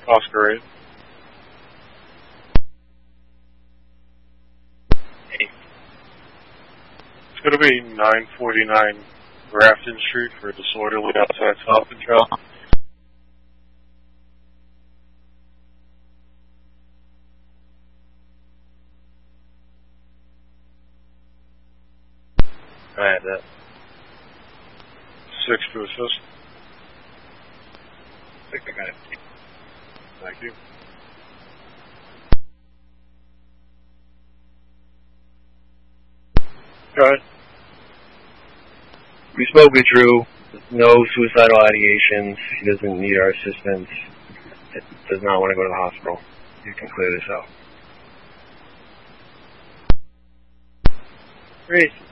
Oscar 8. It's going to be 949 Grafton Street for disorderly outside stop and trail. I have that. 6 to assist. I think I got it. Thank you. Go ahead. We spoke with Drew. No suicidal ideations. He doesn't need our assistance. He does not want to go to the hospital. You can clear this out. Reese.